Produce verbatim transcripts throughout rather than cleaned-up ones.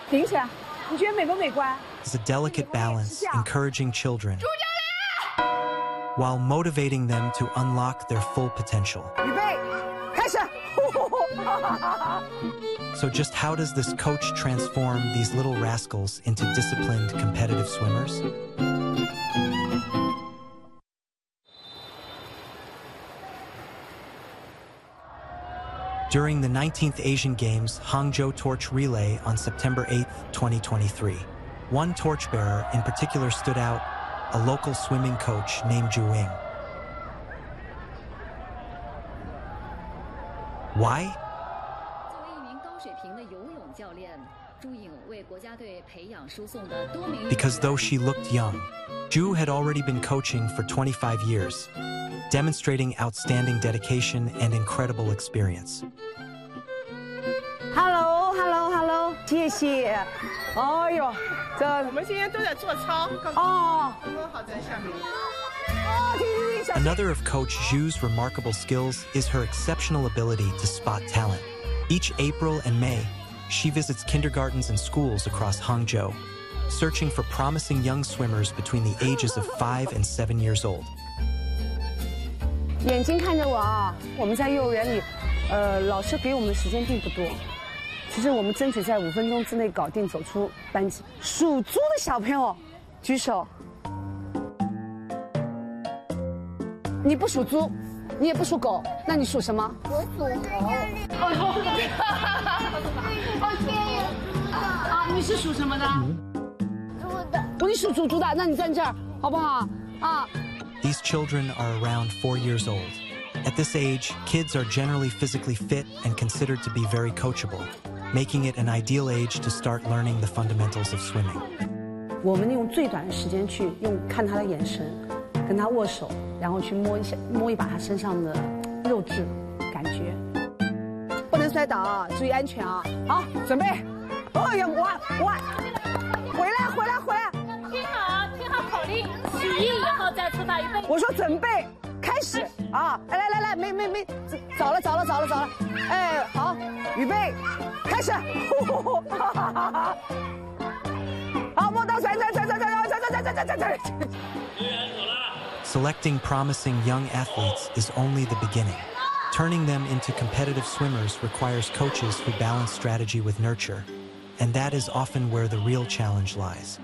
顶起来，你觉得美不美观 ？Is a delicate balance, encouraging children while motivating them to unlock their full potential. 预备，开始。 So just how does this coach transform these little rascals into disciplined, competitive swimmers? During the nineteenth Asian Games Hangzhou Torch Relay on September eighth, twenty twenty-three, one torchbearer in particular stood out, a local swimming coach named Zhu Ying. Why? Because though she looked young, Zhu had already been coaching for twenty-five years, demonstrating outstanding dedication and incredible experience. Hello, hello, hello， 谢谢。哎呦，这我们今天都在做操。 哦， 多好在下面。 Another of Coach Zhu's remarkable skills is her exceptional ability to spot talent. Each April and May, she visits kindergartens and schools across Hangzhou, searching for promising young swimmers between the ages of five and seven years old. 眼睛看着我啊！我们在幼儿园里，呃，老师给我们的时间并不多，其实我们争取在五分钟之内搞定，走出班级。属猪的小朋友，举手。 你不属猪，你也不属狗，那你属什么？ 我属猴。 啊，你是属什么的？ 猪的。 你属猪猪的，那你站这儿好不好？啊。 These children are around four years old. At this age, kids are generally physically fit and considered to be very coachable, making it an ideal age to start learning the fundamentals of swimming. 我们用最短的时间去用看他的眼神，跟他握手。 然后去摸一下，摸一把他身上的肉质，感觉不能摔倒啊，注意安全啊！好，准备。哎呀，我我回来回来回来！ 听好，听好口令，起立以后再出发，预备。 我说准备开始啊！来来来来，没没没，早了早了早了早了！哎，好，预备开始！好，摸到转转转转转转转转转转转。 Selecting promising young athletes is only the beginning. Turning them into competitive swimmers requires coaches who balance strategy with nurture, and that is often where the real challenge lies.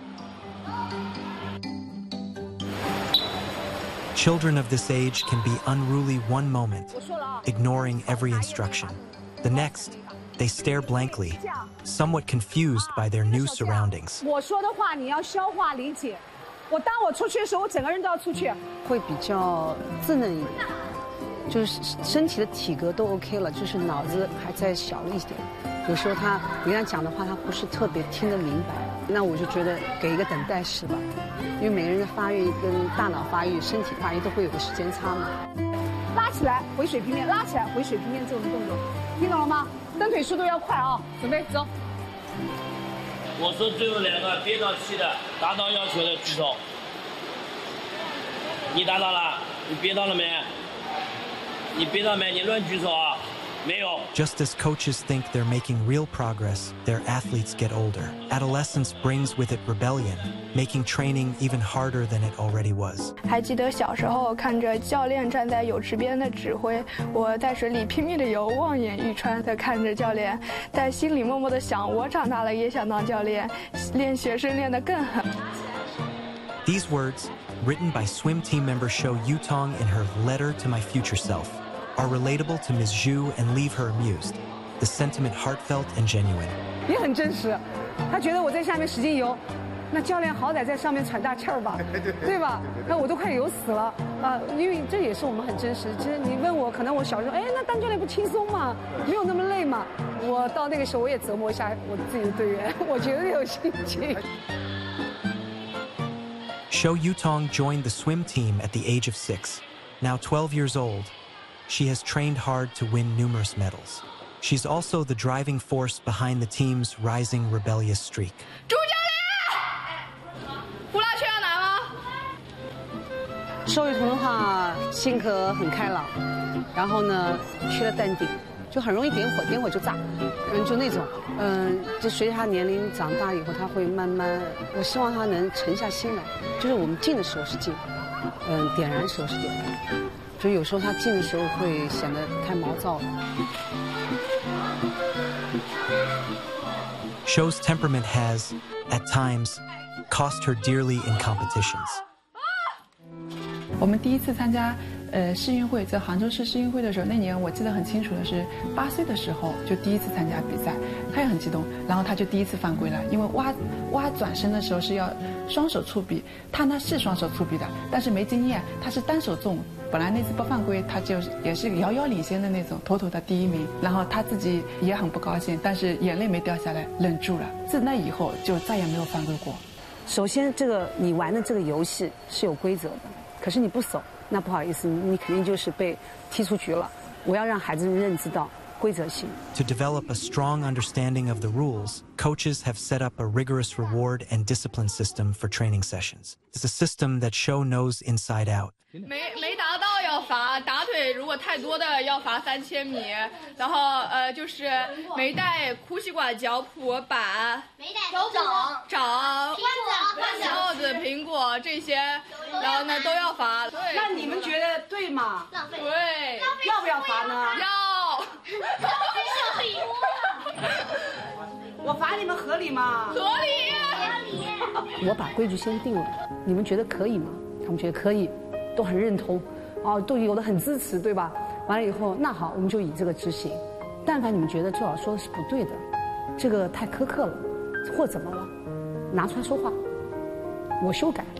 Children of this age can be unruly one moment, ignoring every instruction. The next, they stare blankly, somewhat confused by their new surroundings. 我说的话你要消化理解。 我当我出去的时候，我整个人都要出去，会比较稚嫩一点，就是身体的体格都 OK 了，就是脑子还在小了一点。有时候他别人讲的话，他不是特别听得明白，那我就觉得给一个等待室吧，因为每个人的发育跟大脑发育、身体发育都会有个时间差嘛。拉起来回水平面，拉起来回水平面这种动作，听懂了吗？蹬腿速度要快啊！准备走。 我说最后两个憋到气的，达到要求的举手。你达到了？你憋到了没？你憋到没？你乱举手啊！没有。 Just as coaches think they're making real progress, their athletes get older. Adolescence brings with it rebellion, making training even harder than it already was. 还记得小时候看着教练站在泳池边的指挥，我在水里拼命的游，望眼欲穿的看着教练，在心里默默的想，我长大了也想当教练，练学生练得更狠。 These words, written by swim team member Shou Yutong in her Letter to My Future Self, are relatable to Miz Zhu and leave her amused. The sentiment heartfelt and genuine. 也很真实，他觉得我在下面使劲游，那教练好歹在上面喘大气儿吧，对吧？那我都快游死了啊！因为这也是我们很真实。其实你问我，可能我小时候，哎，那当教练不轻松吗？没有那么累嘛。我到那个时候，我也折磨一下我自己的队员，我觉得有心情。 Shou Yutong joined the swim team at the age of six. Now twelve years old, she has trained hard to win numerous medals. She's also the driving force behind the team's rising rebellious streak. 朱教练，呼啦圈要拿吗？ 邵雨桐的话，性格很开朗，然后呢，缺了淡定， 就很容易点火，点火就炸，嗯，就那种，嗯，就随着他年龄长大以后，他会慢慢，我希望他能沉下心来，就是我们静的时候是静，嗯，点燃的时候是点燃，就有时候他静的时候会显得太毛躁了。 Shou's temperament has, at times, cost her dearly in competitions. 我们第一次参加呃世运会，在杭州市世运会的时候，那年我记得很清楚的是八岁的时候就第一次参加比赛，他也很激动，然后他就第一次犯规了，因为挖挖转身的时候是要双手触笔，他呢是双手触笔的，但是没经验，他是单手中。本来那次不犯规，他就也是遥遥领先的那种，妥妥的第一名。然后他自己也很不高兴，但是眼泪没掉下来，忍住了。自那以后就再也没有犯规过。 首先，这个你玩的这个游戏是有规则的，可是你不守，那不好意思，你肯定就是被踢出局了。我要让孩子认知到规则性。 To develop a strong understanding of the rules, coaches have set up a rigorous reward and discipline system for training sessions. It's a system that Shou knows inside out. 没没达到要罚，打腿如果太多的要罚三千米，然后呃就是没带哭吸管、脚蹼板、 没带掌掌、 苹果、 柚子、苹果这些，然后呢都要罚。对， 那你们觉得对吗？ 浪费， 对， 要不要罚呢？ 要。 我罚你们合理吗？ 合理。 我把规矩先定了，你们觉得可以吗？他们觉得可以。都很认同，哦，都有的很支持，对吧？完了以后，那好，我们就以这个执行。但凡你们觉得周老师说的是不对的，这个太苛刻了，或怎么了，拿出来说话，我修改。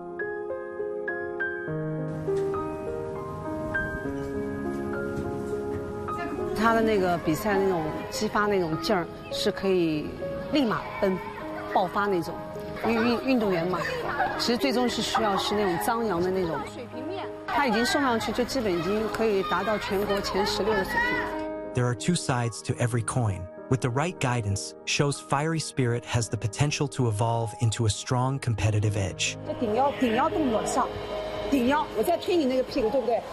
他的那个比赛那种激发那种劲儿，是可以立马奔，爆发那种。因为运运动员嘛，其实最终是需要是那种张扬的那种水平面。他已经送上去，就基本已经可以达到全国前十六的水平。 There are two sides to every coin. With the right guidance, Shou's fiery spirit has the potential to evolve into a strong competitive edge. 这顶腰顶腰动作上，顶腰，我再推你那个屁股，对不对？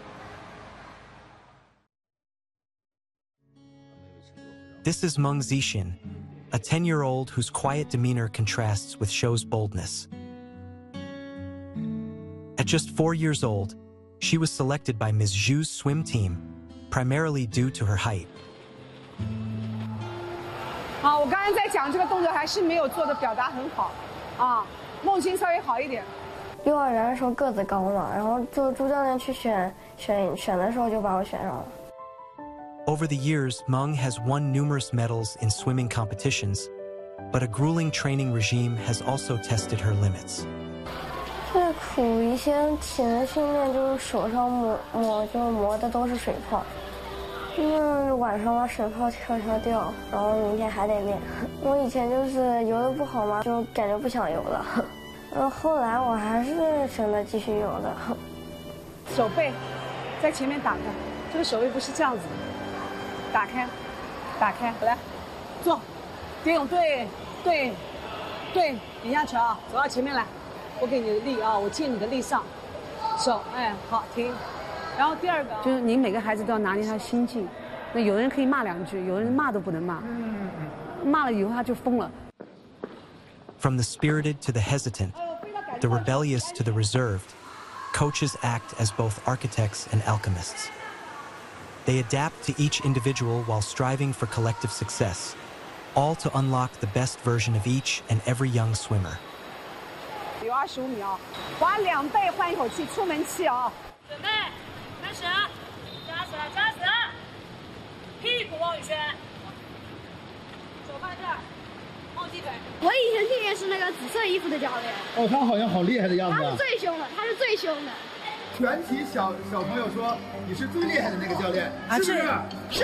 This is Meng Zixin, a ten-year-old whose quiet demeanor contrasts with Shou's boldness. At just four years old, she was selected by Miz Zhu's swim team, primarily due to her height. 好，我刚才在讲这个动作还是没有做的表达很好，啊，梦欣稍微好一点。 幼儿园的时候个子高嘛，然后就朱教练去选选选的时候就把我选上了。 Over the years, Meng has won numerous medals in swimming competitions, but a grueling training regime has also tested her limits. 最苦一些体能训练就是手上磨磨就磨的都是水泡，因为晚上把水泡悄悄掉，然后明天还得练。我以前就是游的不好嘛，就感觉不想游了，嗯，后来我还是选择继续游的。 手背在前面打开，这个手背不是这样子的。 打开，打开，来，坐，蝶泳，对，对，对，顶下去啊，走到前面来，我给你的力啊，我借你的力上，手，哎，好，停。然后第二个就是你每个孩子都要拿捏他的心境，那有的人可以骂两句，有的人骂都不能骂，骂了以后他就疯了。 From the spirited to the hesitant, the rebellious to the reserved, coaches act as both architects and alchemists. They adapt to each individual while striving for collective success, all to unlock the best version of each and every young swimmer. 有二十五米啊，划两倍换一口气，出门气啊。 准备，开始，加死，加死，屁股往里旋，手放这儿，后踢腿。 我以前训练是那个紫色衣服的教练。 哦，他好像好厉害的样子啊。 他是最凶的，他是最凶的。 全体小小朋友说你是最厉害的那个教练，是不是？ 是。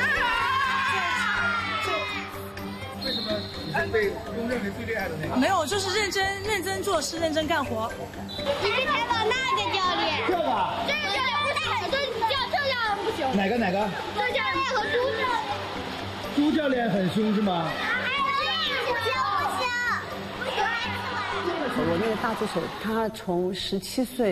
为什么你是被公认为最厉害的那个？ 没有，就是认真认真做事，认真干活。 你去采访那个教练。 这个。 这个教练不行，这教这教练不行。 哪个哪个？ 这教练和朱教练。 朱教练很凶是吗？ 还有这个不行。 我那个大助手，他从十七岁。